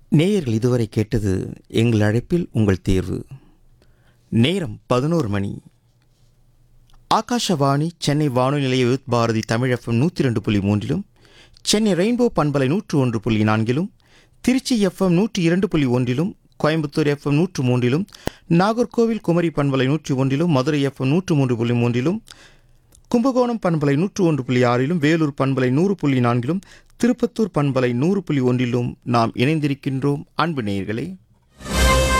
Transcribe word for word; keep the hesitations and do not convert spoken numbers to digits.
நேயர்கள் இதுவரை கேட்டது எங்கள் அழைப்பில் உங்கள் தேர்வு. நேரம் பதினோரு மணி. ஆகாஷவாணி சென்னை வானொலி நிலைய யூத் பாரதி தமிழ் எஃப்எம் நூற்றி ரெண்டு புள்ளி மூன்றிலும், சென்னை ரெயின்போ பண்பலை நூற்று ஒன்று புள்ளி நான்கிலும், திருச்சி எஃப்எம் நூற்றி இரண்டு புள்ளி ஒன்றிலும், கோயம்புத்தூர் எஃப்எம் நூற்று மூன்றிலும், நாகர்கோவில் குமரி பண்பலை நூற்றி ஒன்றிலும், மதுரை எஃப்எம் நூற்று மூன்று புள்ளி மூன்றிலும், கும்பகோணம் பண்பலை நூற்று ஒன்று புள்ளி ஆறிலும், வேலூர் பண்பலை நூறு புள்ளி நான்கிலும், திருப்பத்தூர் பண்பலை நூறு புள்ளி ஒன்றிலும் நாம் இணைந்திருக்கின்றோம். அன்பு நேயர்களே,